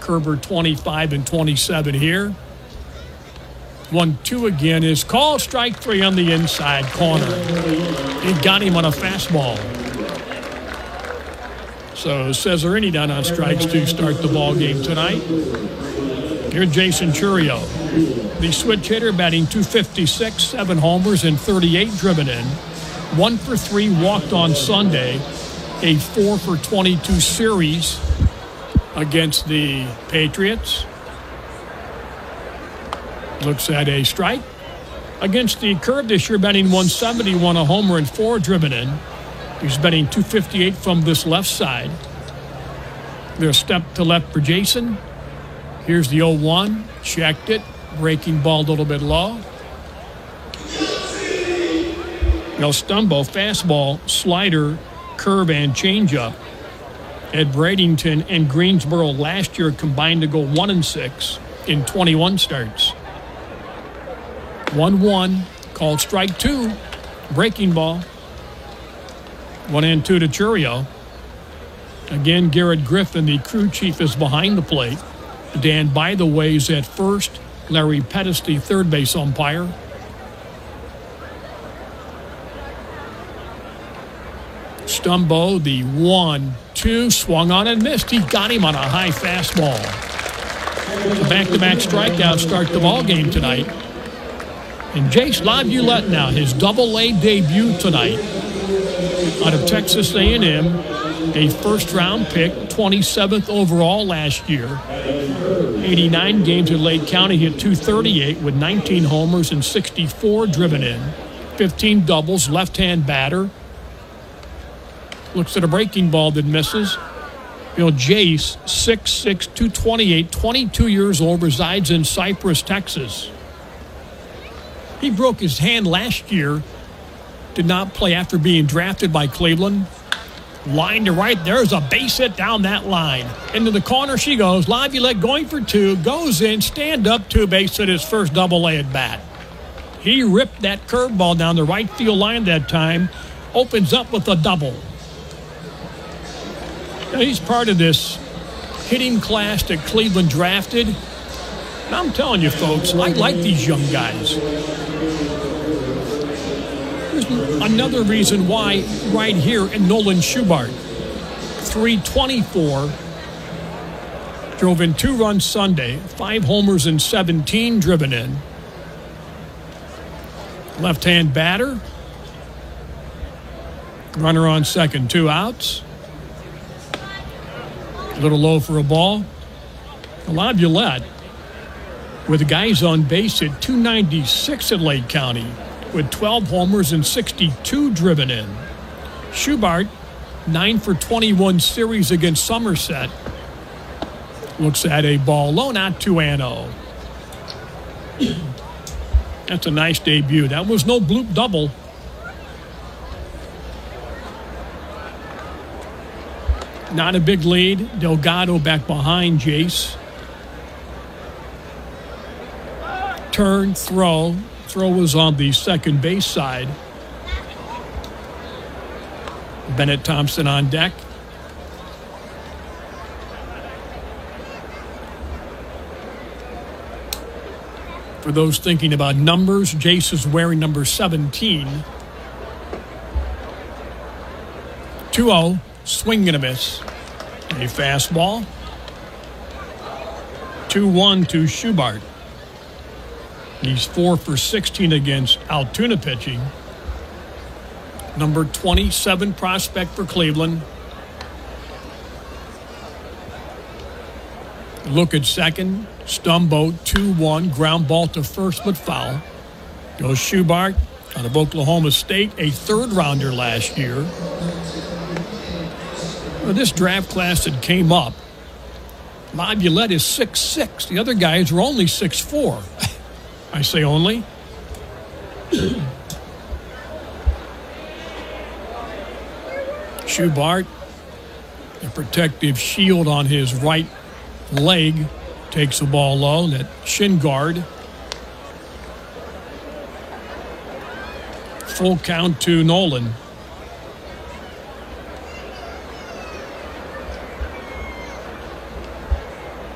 Kerber 25 and 27 here. 1-2 again is called. Strike three on the inside corner. He got him on a fastball. So Cesarini down on strikes to start the ball game tonight. Here's Jason Chourio, the switch hitter, batting .256, 7 homers and 38 driven in. 1 for 3 walked on Sunday. A 4 for 22 series against the Patriots. Looks at a strike. Against the curve this year, batting .171, a homer and 4 driven in. He's batting .258 from this left side. There's a step to left for Jason. Here's the 0-1. Checked it. Breaking ball a little bit low. Now Stumbo, fastball, slider, curve, and changeup. Ed Bradenton and Greensboro last year combined to go 1-6 in 21 starts. 1-1, called strike 2. Breaking ball. 1-2 to Chourio. Again, Garrett Griffin, the crew chief, is behind the plate. Dan, by the way, is at first. Larry Pettis, the third base umpire. Stumbo, the 1-2, swung on and missed. He got him on a high fastball. The back-to-back strikeouts start the ball game tonight. And Jace LaViolette now, his double-A debut tonight out of Texas A&M. A first-round pick, 27th overall last year. 89 games at Lake County, hit .238 with 19 homers and 64 driven in. 15 doubles, left-hand batter. Looks at a breaking ball that misses. You know, Jace, 6'6", 228, 22 years old, resides in Cypress, Texas. He broke his hand last year. Did not play after being drafted by Cleveland. Line to right. There's a base hit down that line. Into the corner she goes. LaViolette going for 2. Goes in. Stand up 2 base hit, his first double-A at bat. He ripped that curveball down the right field line that time. Opens up with a double. Now, he's part of this hitting class that Cleveland drafted. And I'm telling you, folks, I like these young guys. Another reason why right here in Nolan Schubart. 324. Drove in 2 runs Sunday. 5 homers and 17 driven in. Left-hand batter. Runner on second, 2 outs. A little low for a ball. LaViolette with guys on base at 296 at Lake County, with 12 homers and 62 driven in. Schubart, 9 for 21 series against Somerset. Looks at a ball low, not 2-0. That's a nice debut. That was no bloop double. Not a big lead. Delgado back behind Jace. Turn, throw. Throw was on the second base side. Bennett Thompson on deck. For those thinking about numbers, Jace is wearing number 17. 2-0, swing and a miss. A fastball. 2-1 to Schubart. He's 4 for 16 against Altoona pitching. Number 27 prospect for Cleveland. Look at second. Stumbo, 2-1. Ground ball to first, but foul. Goes Schubart out of Oklahoma State, a third-rounder last year. Now, this draft class that came up, LaViolette is 6'6". The other guys are only 6'4". I say only. Schubart, a protective shield on his right leg, takes the ball low. That shin guard. Full count to Nolan.